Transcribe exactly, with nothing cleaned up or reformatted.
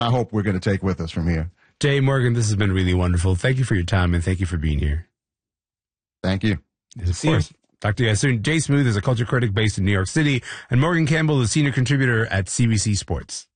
I hope we're going to take with us from here. Jay Morgan, this has been really wonderful. Thank you for your time, and thank you for being here. Thank you. Yes, of course. Talk to you guys soon. Jay Smooth is a culture critic based in New York City, and Morgan Campbell is senior contributor at C B C Sports.